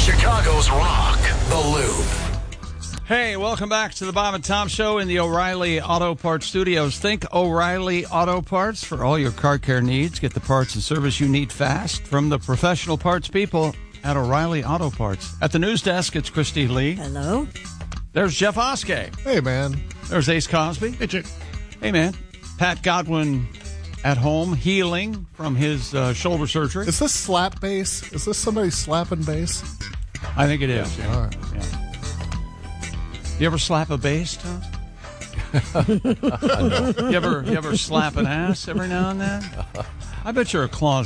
Chicago's Rock, The Loop. Hey, welcome back to the Bob and Tom Show in the O'Reilly Auto Parts Studios. Think O'Reilly Auto Parts for all your car care needs. Get the parts and service you need fast from the professional parts people at O'Reilly Auto Parts. At the news desk, it's Christy Lee. Hello. There's Jeff Oskey. Hey, man. There's Ace Cosby. Hey, Chick. Hey, man. Pat Godwin at home, healing from his shoulder surgery. Is this slap bass? Is this somebody slapping bass? I think it is. Yeah. All right. Yeah. You ever slap a bass, Tom? You ever slap an ass every now and then? I bet you're a closet